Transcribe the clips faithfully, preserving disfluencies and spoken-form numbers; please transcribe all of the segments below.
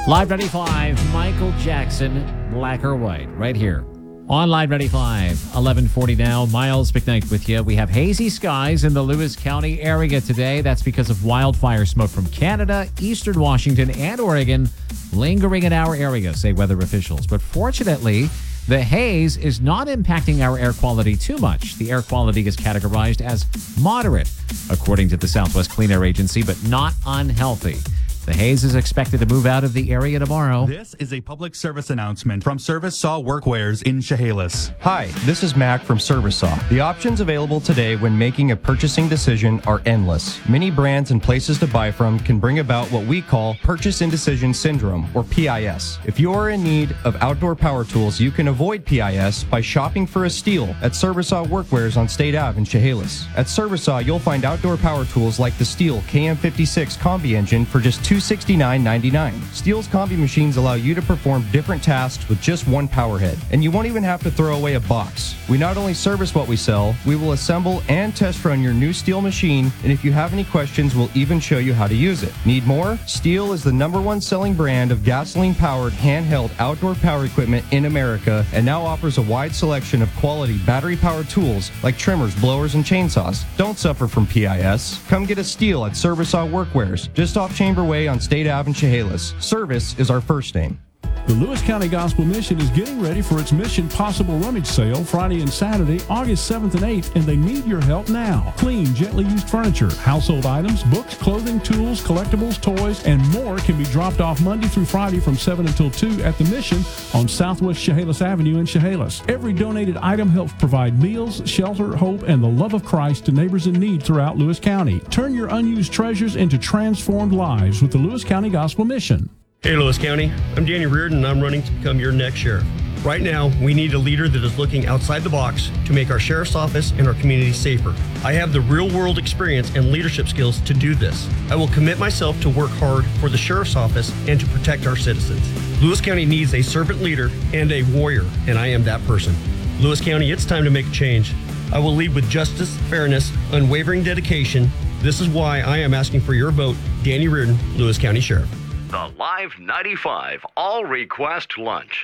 Live ninety-five, Michael Jackson, Black or White, right here. On Live ninety-five, eleven forty now. Miles McKnight with you. We have hazy skies in the Lewis County area today. That's because of wildfire smoke from Canada, eastern Washington, and Oregon lingering in our area, say weather officials. But fortunately, the haze is not impacting our air quality too much. The air quality is categorized as moderate, according to the Southwest Clean Air Agency, but not unhealthy. The haze is expected to move out of the area tomorrow. This is a public service announcement from Service Saw Workwears in Chehalis. Hi, this is Mac from Service Saw. The options available today when making a purchasing decision are endless. Many brands and places to buy from can bring about what we call purchase indecision syndrome, or P I S. If you are in need of outdoor power tools, you can avoid P I S by shopping for a Stihl at Service Saw Workwears on State Avenue in Chehalis. At Service Saw, you'll find outdoor power tools like the Stihl K M fifty-six Combi engine for just two hundred sixty-nine ninety-nine. Stihl's Combi machines allow you to perform different tasks with just one power head, and you won't even have to throw away a box. We not only service what we sell, we will assemble and test run your new Stihl machine, and if you have any questions, we'll even show you how to use it. Need more? Stihl is the number one selling brand of gasoline-powered handheld outdoor power equipment in America, and now offers a wide selection of quality battery-powered tools like trimmers, blowers, and chainsaws. Don't suffer from P I S. Come get a Stihl at Service Saw Workwears, just off Chamber Way on State Avenue in Chehalis. Service is our first name. The Lewis County Gospel Mission is getting ready for its Mission Possible Rummage Sale Friday and Saturday, August seventh and eighth, and they need your help now. Clean, gently used furniture, household items, books, clothing, tools, collectibles, toys, and more can be dropped off Monday through Friday from seven until two at the Mission on Southwest Chehalis Avenue in Chehalis. Every donated item helps provide meals, shelter, hope, and the love of Christ to neighbors in need throughout Lewis County. Turn your unused treasures into transformed lives with the Lewis County Gospel Mission. Hey Lewis County, I'm Danny Reardon and I'm running to become your next sheriff. Right now, we need a leader that is looking outside the box to make our sheriff's office and our community safer. I have the real-world experience and leadership skills to do this. I will commit myself to work hard for the sheriff's office and to protect our citizens. Lewis County needs a servant leader and a warrior, and I am that person. Lewis County, it's time to make a change. I will lead with justice, fairness, unwavering dedication. This is why I am asking for your vote. Danny Reardon, Lewis County Sheriff. The Live ninety-five All Request Lunch.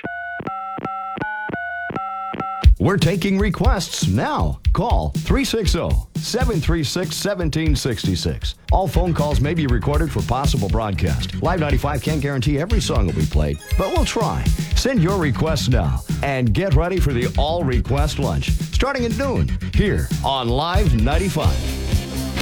We're taking requests now. Call three six zero, seven three six, one seven six six. All phone calls may be recorded for possible broadcast. Live ninety-five can't guarantee every song will be played, but we'll try. Send your requests now and get ready for the All Request Lunch starting at noon here on Live ninety-five.